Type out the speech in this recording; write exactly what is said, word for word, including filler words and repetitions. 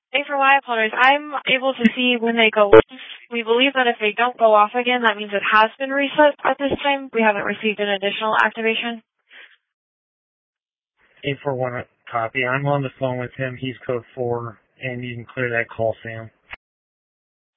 A for Y, I apologize. I'm able to see when they go off. We believe that if they don't go off again, that means it has been reset at this time. We haven't received an additional activation. A for one, copy. I'm on the phone with him. He's code four, and you can clear that call, Sam.